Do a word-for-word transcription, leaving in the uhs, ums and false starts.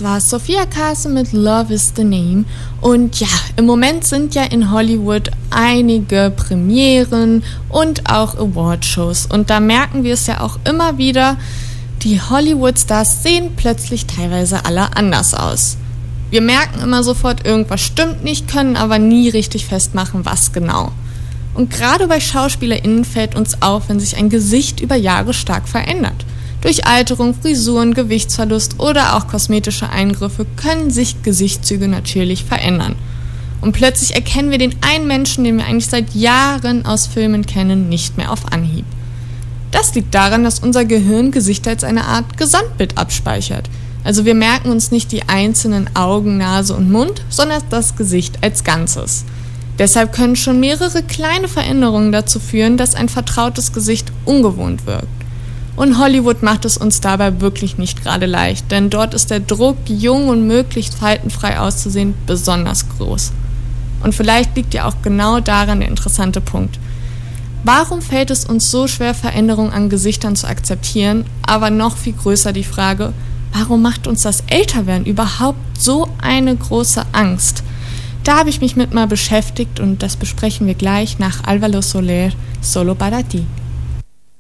Das war Sofia Carson mit Love is the Name. Und ja, im Moment sind ja in Hollywood einige Premieren und auch Awardshows. Und da merken wir es ja auch immer wieder, die Hollywood-Stars sehen plötzlich teilweise alle anders aus. Wir merken immer sofort, irgendwas stimmt nicht, können aber nie richtig festmachen, was genau. Und gerade bei SchauspielerInnen fällt uns auf, wenn sich ein Gesicht über Jahre stark verändert. Durch Alterung, Frisuren, Gewichtsverlust oder auch kosmetische Eingriffe können sich Gesichtszüge natürlich verändern. Und plötzlich erkennen wir den einen Menschen, den wir eigentlich seit Jahren aus Filmen kennen, nicht mehr auf Anhieb. Das liegt daran, dass unser Gehirn Gesichter als eine Art Gesamtbild abspeichert. Also wir merken uns nicht die einzelnen Augen, Nase und Mund, sondern das Gesicht als Ganzes. Deshalb können schon mehrere kleine Veränderungen dazu führen, dass ein vertrautes Gesicht ungewohnt wirkt. Und Hollywood macht es uns dabei wirklich nicht gerade leicht, denn dort ist der Druck, jung und möglichst faltenfrei auszusehen, besonders groß. Und vielleicht liegt ja auch genau daran der interessante Punkt. Warum fällt es uns so schwer, Veränderungen an Gesichtern zu akzeptieren, aber noch viel größer die Frage, warum macht uns das Älterwerden überhaupt so eine große Angst? Da habe ich mich mit mal beschäftigt und das besprechen wir gleich nach Álvaro Soler, Solo para ti.